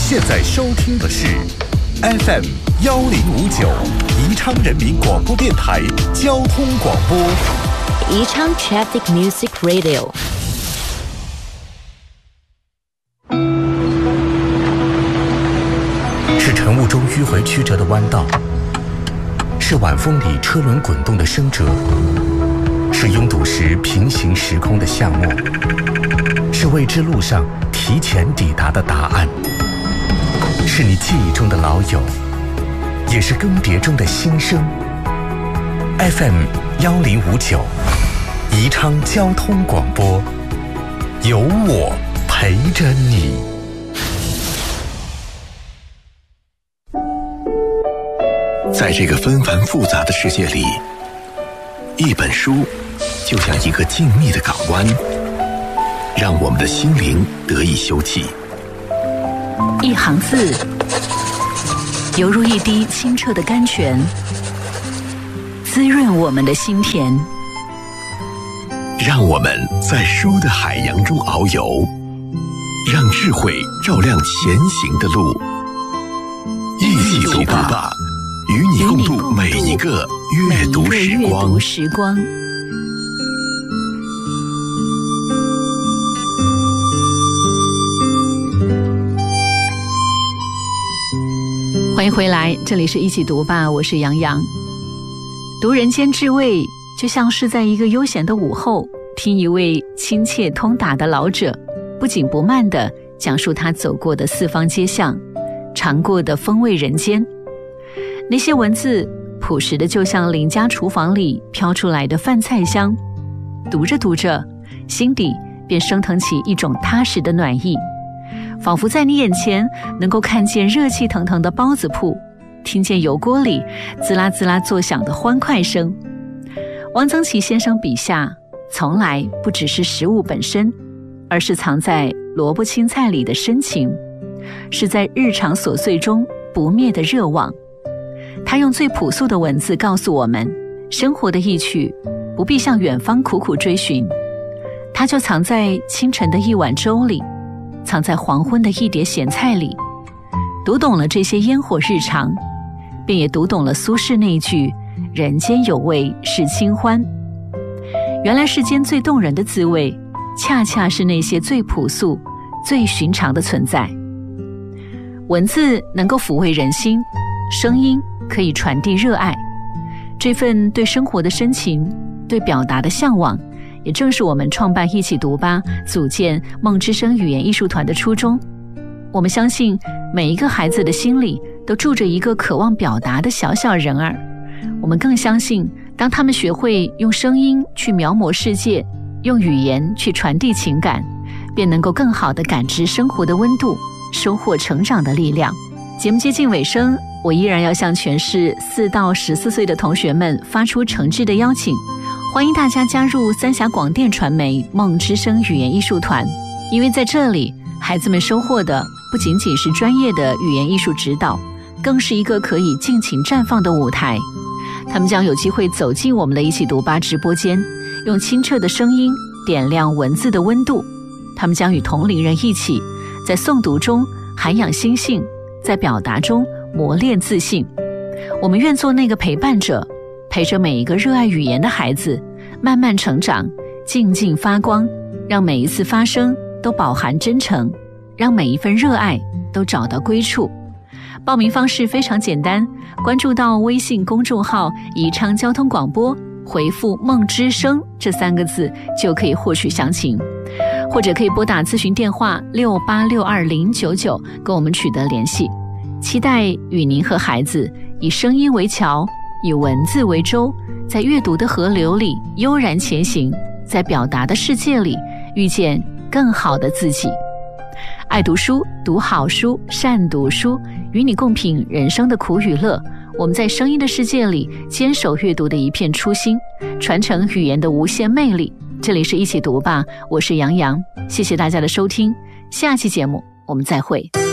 现在收听的是 FM 1059宜昌人民广播电台交通广播， 宜昌 Traffic Music Radio。 是晨雾中迂回曲折的弯道，是晚风里车轮滚动的声折，是拥堵时平行时空的巷陌，是未知路上提前抵达的答案，是你记忆中的老友，也是更迭中的新生。FM 1059宜昌交通广播，有我陪着你。在这个纷繁复杂的世界里，一本书就像一个静谧的港湾，让我们的心灵得以休憩。 一行字，犹如一滴清澈的甘泉，滋润我们的心田。 让我们在书的海洋中遨游，让智慧照亮前行的路。一起读吧，与你共度每一个阅读时光。 欢迎回来，这里是一起读吧，我是杨洋。读人间至味，就像是在一个悠闲的午后，听一位亲切通达的老者，不紧不慢地讲述他走过的四方街巷，尝过的风味人间。那些文字朴实的就像邻家厨房里飘出来的饭菜香，读着读着，心底便升腾起一种踏实的暖意，仿佛在你眼前能够看见热气腾腾的包子铺，听见油锅里滋啦滋啦作响的欢快声。汪曾祺先生笔下从来不只是食物本身，而是藏在萝卜青菜里的深情，是在日常琐碎中不灭的热望。他用最朴素的文字告诉我们，生活的意趣不必向远方苦苦追寻，它就藏在清晨的一碗粥里，藏在黄昏的一碟咸菜里。读懂了这些烟火日常，便也读懂了苏轼那句人间有味是清欢。原来世间最动人的滋味，恰恰是那些最朴素最寻常的存在。文字能够抚慰人心，声音可以传递热爱，这份对生活的深情，对表达的向往，也正是我们创办一起读吧，组建梦之声语言艺术团的初衷。我们相信每一个孩子的心里都住着一个渴望表达的小小人儿，我们更相信当他们学会用声音去描摹世界，用语言去传递情感，便能够更好地感知生活的温度，收获成长的力量。节目接近尾声，我依然要向全市4到14岁的同学们发出诚挚的邀请，欢迎大家加入三峡广电传媒梦之声语言艺术团。因为在这里，孩子们收获的不仅仅是专业的语言艺术指导，更是一个可以尽情绽放的舞台。他们将有机会走进我们的一起读吧直播间，用清澈的声音点亮文字的温度。他们将与同龄人一起，在诵读中涵养心性，在表达中磨练自信。我们愿做那个陪伴者，陪着每一个热爱语言的孩子慢慢成长，静静发光，让每一次发声都饱含真诚，让每一份热爱都找到归处。报名方式非常简单，关注到微信公众号宜昌交通广播，回复梦之声这3个字就可以获取详情，或者可以拨打咨询电话68620099跟我们取得联系。期待与您和孩子以声音为桥，以文字为舟，在阅读的河流里悠然前行，在表达的世界里遇见更好的自己。爱读书，读好书，善读书，与你共品人生的苦与乐。我们在声音的世界里坚守阅读的一片初心，传承语言的无限魅力。这里是一起读吧，我是杨洋，谢谢大家的收听，下期节目我们再会。